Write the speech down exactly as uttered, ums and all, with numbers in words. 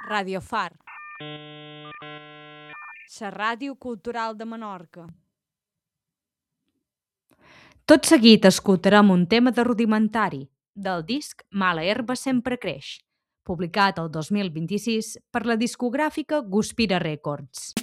Radio Far, la ràdio cultural de Menorca. Tot seguit escoltarem un tema de Rudimentari, del disc Mala herba sempre creix, publicat el dos mil vint-i-sis per la discogràfica Guspira Records.